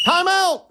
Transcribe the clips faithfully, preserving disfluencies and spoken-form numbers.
Time out!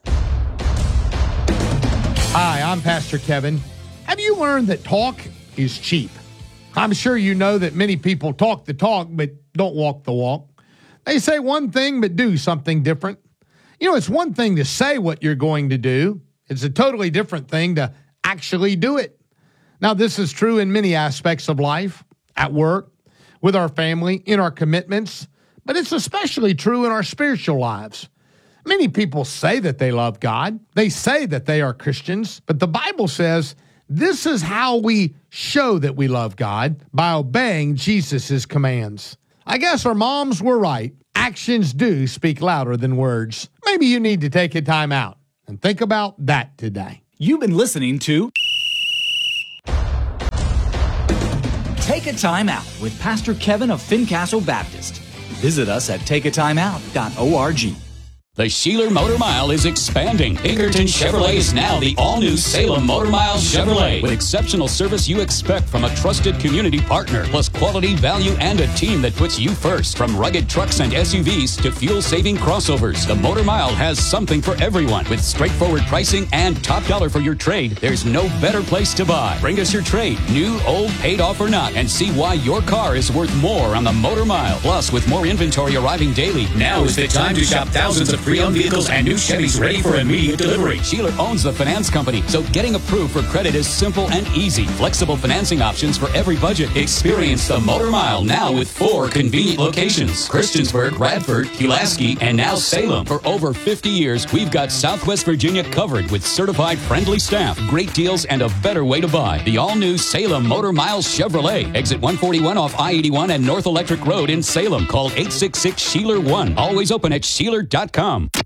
Hi, I'm Pastor Kevin. Have you learned that talk is cheap? I'm sure you know that many people talk the talk but don't walk the walk. They say one thing but do something different. You know, it's one thing to say what you're going to do. It's a totally different thing to actually do it. Now, this is true in many aspects of life, at work, with our family, in our commitments, but it's especially true in our spiritual lives. Many people say that they love God. They say that they are Christians, but the Bible says this is how we show that we love God, by obeying Jesus' commands. I guess our moms were right. Actions do speak louder than words. Maybe you need to take a time out and think about that today. You've been listening to Take a Time Out with Pastor Kevin of Fincastle Baptist. Visit us at take a time out dot org. The Sheeler Motor Mile is expanding. Pinkerton Chevrolet is now the all-new Salem Motor Mile Chevrolet. With exceptional service you expect from a trusted community partner, plus quality, value, and a team that puts you first. From rugged trucks and S U Vs to fuel-saving crossovers, the Motor Mile has something for everyone. With straightforward pricing and top dollar for your trade, there's no better place to buy. Bring us your trade, new, old, paid off, or not, and see why your car is worth more on the Motor Mile. Plus, with more inventory arriving daily, now is the time to shop thousands of pre-owned vehicles and new Chevys ready for immediate delivery. Sheeler owns the finance company, so getting approved for credit is simple and easy. Flexible financing options for every budget. Experience the Motor Mile now with four convenient locations: Christiansburg, Radford, Pulaski, and now Salem. For over fifty years, we've got Southwest Virginia covered with certified friendly staff, great deals, and a better way to buy. The all-new Salem Motor Mile Chevrolet. Exit one forty-one off I eighty-one and North Electric Road in Salem. Call eight six six, S H E E L E R one. Always open at Sheeler dot com.